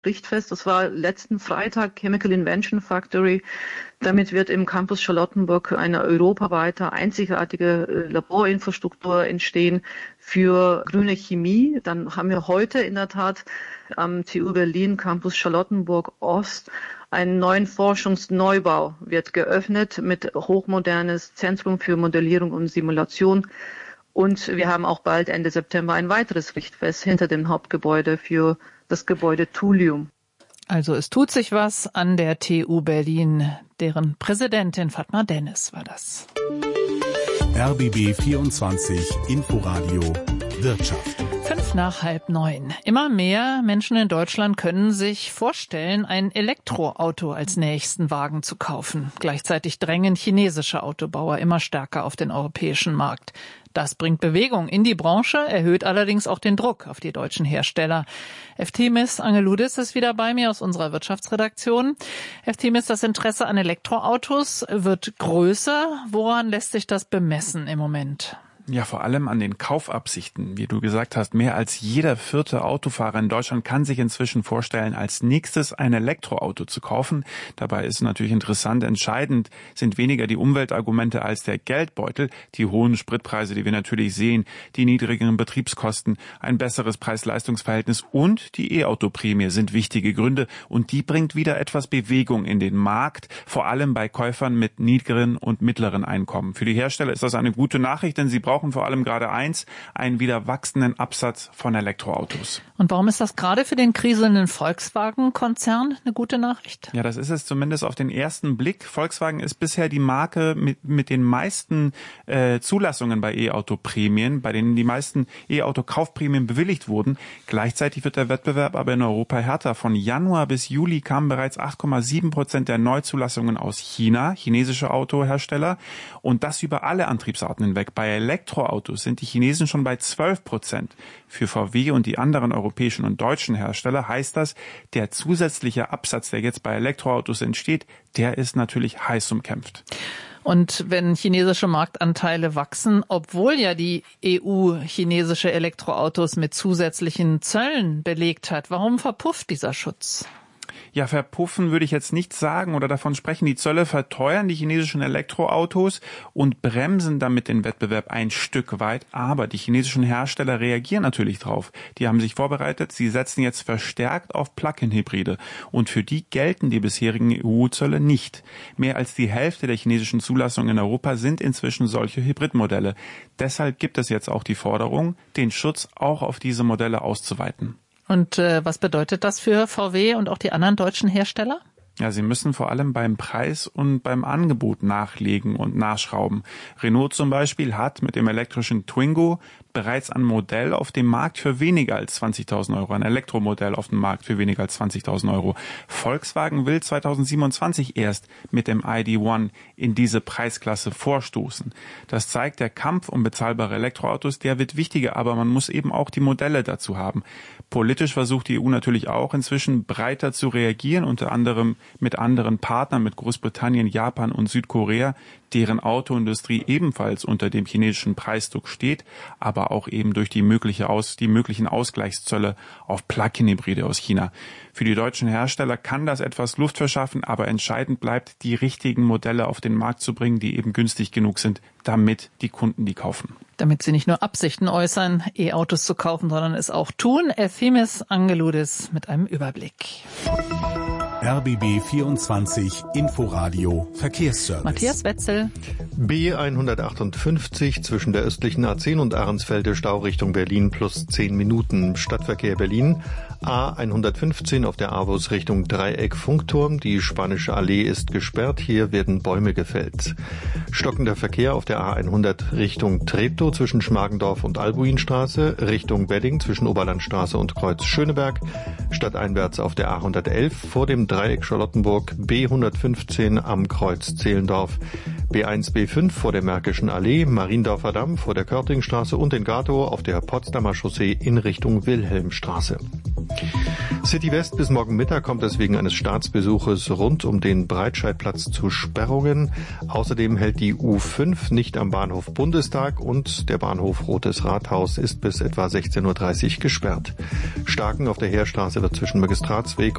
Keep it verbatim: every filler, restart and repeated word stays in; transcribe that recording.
Richtfest. Das war letzten Freitag Chemical Invention Factory. Damit wird im Campus Charlottenburg eine europaweite, einzigartige Laborinfrastruktur entstehen für grüne Chemie. Dann haben wir heute in der Tat am T U Berlin Campus Charlottenburg Ost einen neuen Forschungsneubau wird geöffnet mit hochmodernes Zentrum für Modellierung und Simulation. Und wir haben auch bald Ende September ein weiteres Richtfest hinter dem Hauptgebäude für das Gebäude Thulium. Also es tut sich was an der T U Berlin. Deren Präsidentin Fatma Dennis war das. R B B vierundzwanzig Inforadio Wirtschaft. Fünf nach halb neun. Immer mehr Menschen in Deutschland können sich vorstellen, ein Elektroauto als nächsten Wagen zu kaufen. Gleichzeitig drängen chinesische Autobauer immer stärker auf den europäischen Markt. Das bringt Bewegung in die Branche, erhöht allerdings auch den Druck auf die deutschen Hersteller. Eftimis Angeloudis ist wieder bei mir aus unserer Wirtschaftsredaktion. Eftimis, das Interesse an Elektroautos wird größer. Woran lässt sich das bemessen im Moment? Ja, vor allem an den Kaufabsichten. Wie du gesagt hast, mehr als jeder vierte Autofahrer in Deutschland kann sich inzwischen vorstellen, als nächstes ein Elektroauto zu kaufen. Dabei ist natürlich interessant, entscheidend sind weniger die Umweltargumente als der Geldbeutel, die hohen Spritpreise, die wir natürlich sehen, die niedrigeren Betriebskosten, ein besseres Preis-Leistungs-Verhältnis und die E-Auto-Prämie sind wichtige Gründe. Und die bringt wieder etwas Bewegung in den Markt, vor allem bei Käufern mit niedrigen und mittleren Einkommen. Für die Hersteller ist das eine gute Nachricht, denn sie brauchen vor allem gerade eins, einen wieder wachsenden Absatz von Elektroautos. Und warum ist das gerade für den kriselnden Volkswagen-Konzern eine gute Nachricht? Ja, das ist es zumindest auf den ersten Blick. Volkswagen ist bisher die Marke mit, mit den meisten äh, Zulassungen bei E-Auto-Prämien, bei denen die meisten E-Auto-Kaufprämien bewilligt wurden. Gleichzeitig wird der Wettbewerb aber in Europa härter. Von Januar bis Juli kamen bereits acht Komma sieben Prozent der Neuzulassungen aus China, chinesische Autohersteller, und das über alle Antriebsarten hinweg. Bei Elektroautos sind die Chinesen schon bei zwölf Prozent. Für V W und die anderen europäischen und deutschen Hersteller heißt das, der zusätzliche Absatz, der jetzt bei Elektroautos entsteht, der ist natürlich heiß umkämpft. Und wenn chinesische Marktanteile wachsen, obwohl ja die E U chinesische Elektroautos mit zusätzlichen Zöllen belegt hat, warum verpufft dieser Schutz? Ja, verpuffen würde ich jetzt nicht sagen oder davon sprechen. Die Zölle verteuern die chinesischen Elektroautos und bremsen damit den Wettbewerb ein Stück weit. Aber die chinesischen Hersteller reagieren natürlich drauf. Die haben sich vorbereitet. Sie setzen jetzt verstärkt auf Plug-in-Hybride. Und für die gelten die bisherigen E U-Zölle nicht. Mehr als die Hälfte der chinesischen Zulassungen in Europa sind inzwischen solche Hybridmodelle. Deshalb gibt es jetzt auch die Forderung, den Schutz auch auf diese Modelle auszuweiten. Und äh, was bedeutet das für V W und auch die anderen deutschen Hersteller? Ja, sie müssen vor allem beim Preis und beim Angebot nachlegen und nachschrauben. Renault zum Beispiel hat mit dem elektrischen Twingo bereits ein Modell auf dem Markt für weniger als zwanzigtausend Euro, ein Elektromodell auf dem Markt für weniger als zwanzigtausend Euro. Volkswagen will zweitausendsiebenundzwanzig erst mit dem I D eins in diese Preisklasse vorstoßen. Das zeigt, der Kampf um bezahlbare Elektroautos, der wird wichtiger, aber man muss eben auch die Modelle dazu haben. Politisch versucht die E U natürlich auch inzwischen breiter zu reagieren, unter anderem mit anderen Partnern, mit Großbritannien, Japan und Südkorea, deren Autoindustrie ebenfalls unter dem chinesischen Preisdruck steht, aber auch eben durch die mögliche Aus, die möglichen Ausgleichszölle auf Plug-in-Hybride aus China. Für die deutschen Hersteller kann das etwas Luft verschaffen, aber entscheidend bleibt, die richtigen Modelle auf den Markt zu bringen, die eben günstig genug sind, damit die Kunden die kaufen. Damit sie nicht nur Absichten äußern, E-Autos zu kaufen, sondern es auch tun. Eftimis Angeloudis mit einem Überblick. R B B vierundzwanzig Inforadio Verkehrsservice. Matthias Wetzel. B hundertachtundfünfzig zwischen der östlichen A zehn und Ahrensfelde Stau Richtung Berlin plus zehn Minuten. Stadtverkehr Berlin. A hundertfünfzehn auf der Avus Richtung Dreieck Funkturm. Die Spanische Allee ist gesperrt. Hier werden Bäume gefällt. Stockender Verkehr auf der A hundert Richtung Treptow zwischen Schmargendorf und Albuinstraße. Richtung Wedding zwischen Oberlandstraße und Kreuz Schöneberg. Stadteinwärts auf der A hundertelf vor dem Dreieck Charlottenburg. B hundertfünfzehn am Kreuz Zehlendorf. B eins B fünf vor der Märkischen Allee, Mariendorfer Damm vor der Körtingstraße und in Gatow auf der Potsdamer Chaussee in Richtung Wilhelmstraße. City West bis morgen Mittag kommt es wegen eines Staatsbesuches rund um den Breitscheidplatz zu Sperrungen. Außerdem hält die U fünf nicht am Bahnhof Bundestag und der Bahnhof Rotes Rathaus ist bis etwa sechzehn Uhr dreißig gesperrt. Starken auf der Heerstraße wird zwischen Magistratsweg